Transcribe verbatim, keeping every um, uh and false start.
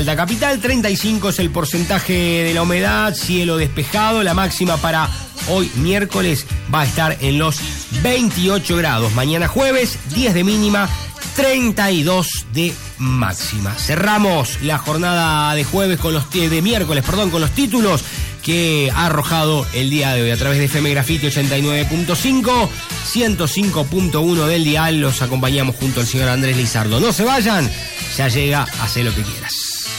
La capital, treinta y cinco es el porcentaje de la humedad, cielo despejado, la máxima para hoy miércoles va a estar en los veintiocho grados. Mañana jueves, diez de mínima, treinta y dos de máxima. Cerramos la jornada de jueves con los de miércoles, perdón, con los títulos que ha arrojado el día de hoy a través de F M Graffiti ochenta y nueve punto cinco, ciento cinco punto uno del dial. Los acompañamos junto al señor Andrés Lizardo. No se vayan, ya llega Hacé lo que quieras.